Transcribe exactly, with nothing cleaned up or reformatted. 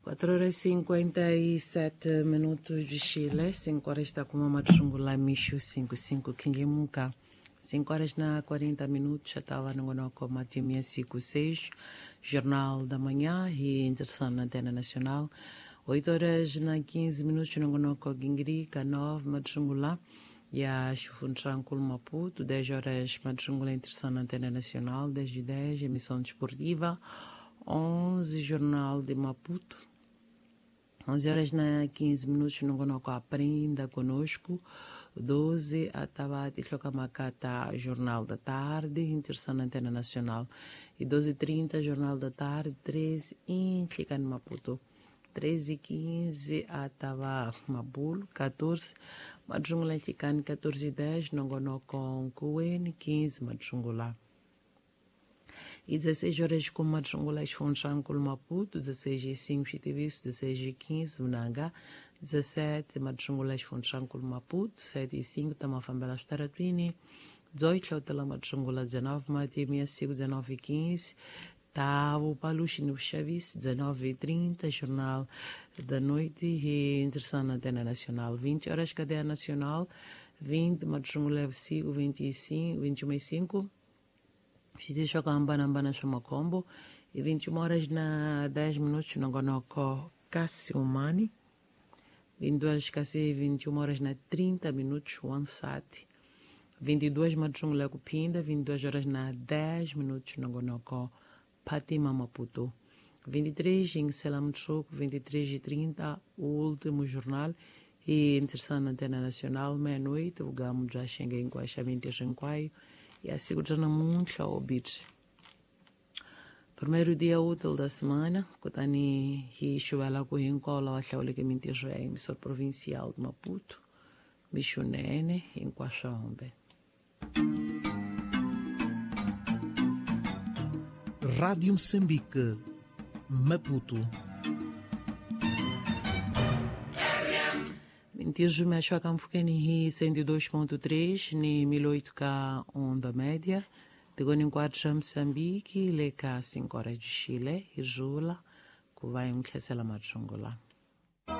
quatro horas e cinquenta e sete minutos de Chile, cinco horas está com uma matungula Micho cinco cinco Kinjimuka, cinco horas na quarenta minutos já estava no Gonoco Matimia cinco seis, Jornal da Manhã e Interessante na Antena Nacional, oito horas na quinze minutos no Gonoco Gingri, nove matungula, e a Chufuntrancul Maputo, dez horas matungula Interessante na Antena Nacional, dez e dez, emissão desportiva, onze Jornal de Maputo, onze horas na quinze minutos no Gonoco Aprenda Conosco, doze a Tabate Macata Jornal da Tarde, Interessante na Antena Nacional, e doze e trinta Jornal da Tarde, treze Inclica no Maputo, treze e quinze a Tava Mabulo, catorze Majungula Inclicane, catorze e dez no Gonoco Kuene, quinze Majungula. E dezesseis horas com Matungula Esfonchan com Maputo, dezesseis e cinco Chitiviço, dezesseis e quinze Unanga, dezessete Matungula Esfonchan com Maputo, sete e cinco Tamafambela Staratuini, dezoito Lautela Matungula, dezenove Matimia Sigo, dezenove e quinze, Tavo Paluchino Chavis, dezenove e trinta, Jornal da Noite e Interessante na Antena Nacional, vinte horas Cadeia Nacional, vinte Matungula Sigo, vinte e cinco, vinte e uma e cinco, Chiticho Kambana Chama Combo, e vinte e uma horas na dez minutos no Gonoco Cassiumani, vinte e duas Cassi, vinte e uma horas na trinta minutos Wansati, vinte e duas Matungula Cupinda, vinte e duas horas na dez minutos no Gonoco Patima Maputo, vinte e três em Selam Chuco, vinte e três e trinta o último jornal e Interessante na Antena Nacional, meia-noite, o Gamo já cheguei em Quaixamento e Janquaio, e a segunda muito ao bit. Primeiro dia útil da semana, Kotani e Chuela Coincola, a Chaula que me interessa, emissor provincial de Maputo, Michunene, em Quaxambe. Rádio Moçambique, Maputo. Mentirjo me achou que eu fiquei em cento e dois ponto três, em mil e oito K onda média, Tego em quatro Moçambique, Leca cinco horas de Chile, e Jula, que vai um que é la Machungula.